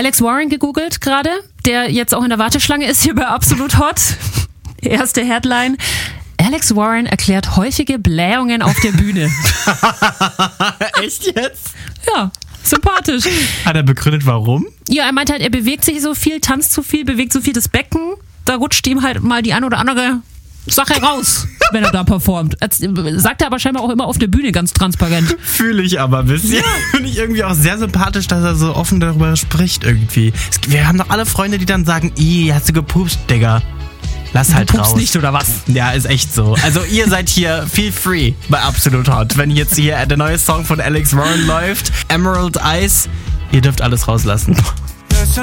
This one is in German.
Alex Warren gegoogelt gerade, der jetzt auch in der Warteschlange ist hier bei Absolut Hot. Erste Headline. Alex Warren erklärt häufige Blähungen auf der Bühne. Echt jetzt? Ja, sympathisch. Hat er begründet, warum? Ja, er meint halt, er bewegt sich so viel, tanzt so viel, bewegt so viel das Becken. Da rutscht ihm halt mal die ein oder andere Sache raus, wenn er da performt. Sagt er aber scheinbar auch immer auf der Bühne ganz transparent. Fühle ich aber ein bisschen. Ja. Finde ich irgendwie auch sehr sympathisch, dass er so offen darüber spricht irgendwie. Wir haben doch alle Freunde, die dann sagen, hast du gepupst, Digga. Lass halt raus. Du nicht, oder was? Ja, ist echt so. Also ihr seid hier feel free bei Absolut Hot. Wenn jetzt hier der neue Song von Alex Warren läuft, Emerald Eyes, ihr dürft alles rauslassen.